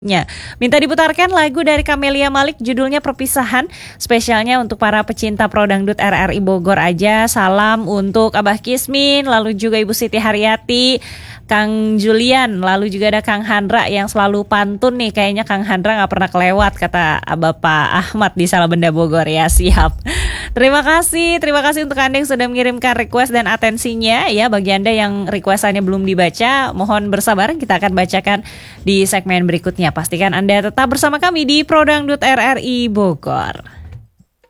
Minta diputarkan lagu dari Camelia Malik judulnya Perpisahan, spesialnya untuk para pecinta Pro Dangdut RRI Bogor aja. Salam untuk Abah Kismin, lalu juga Ibu Siti Haryati, Kang Julian, lalu juga ada Kang Handra yang selalu pantun nih. Kayaknya Kang Handra gak pernah kelewat kata Bapak Ahmad di Salabenda Bogor ya. Siap. Terima kasih untuk Anda yang sudah mengirimkan request dan atensinya ya. Bagi Anda yang requestannya belum dibaca, mohon bersabar, kita akan bacakan di segmen berikutnya. Pastikan Anda tetap bersama kami di Pro Dangdut RRI Bogor.